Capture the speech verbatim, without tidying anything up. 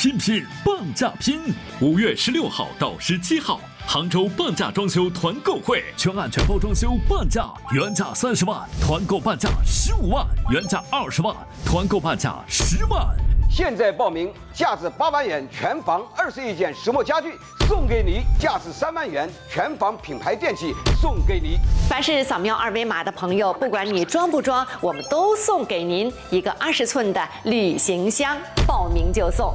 拼拼半价拼！五月十六号到十七号，杭州半价装修团购会，全案全包装修半价，原价三十万，团购半价十五万，原价二十万，团购半价十万。 现在报名，价值八万元全房二十一件石墨家具送给你，价值三万元全房品牌电器送给你。 凡是扫描二维码的朋友，不管你装不装，我们都送给您一个二十寸的旅行箱，报名就送。